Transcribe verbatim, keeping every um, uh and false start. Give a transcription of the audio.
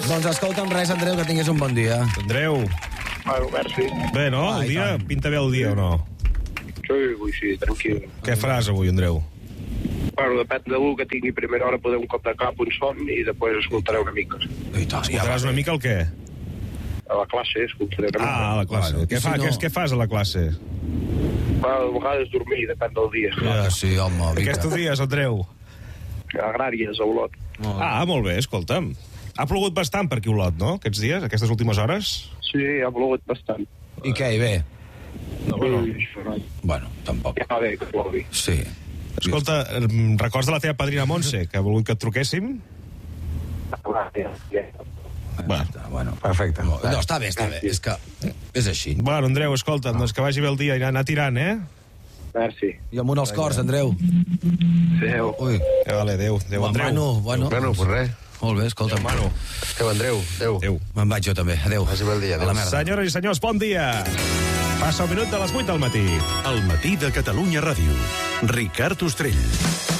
Gràcies. Doncs escolta'm res, Andreu, que tinguis un bon dia. Andreu. Bueno, merci. Bé, no? El dia? Pinta bé el dia o no? Sí, avui sí, tranquil. Què faràs avui, Andreu? Bueno, depèn de l'u que tingui primera hora, poder un cop de cap, un son, i després escoltaré una mica. I tant, ja Escoltaràs va una bé. mica el què? A la classe escoltaré una mica. Ah, a la classe. Bueno, Què, i fa, si no- què, què fas a la classe? Bueno, a vegades dormir, depèn del dia. Clar que sí, home, vinga. Aquests dies, Andreu. Agràries, a Olot. Ah, molt bé, escolta'm. Ha plogut bastant per aquí a Olot, no? Aquests dies, aquestes últimes hores? Sí, ha plogut bastant. I què, i bé? No, bueno. Sí, Bueno, tampoc. ja va bé que plogui. Sí. Escolta, em records de la teva padrina Montse, que ha volgut que et truquéssim? Bueno, bueno. Perfecte. No, està bé, està bé. És que és així. Bueno, Andreu, escolta'm, doncs que vagi bé el dia i anar, anar tirant, eh? Merci. I amunt els cors, Andreu. Adéu. Ui. Ja, vale, adéu, adéu, Andreu. Manu, bueno. Bueno, pues res. Molt bé, escolta, Manu. Adéu, Andreu. Adéu. Adéu. Me'n vaig jo també. Adéu. Vagi bé el dia, A la adéu. merda. Senyores i senyors, bon dia. Passa un minut de les vuit del matí. El matí de Catalunya Ràdio. Ricard Ostrell.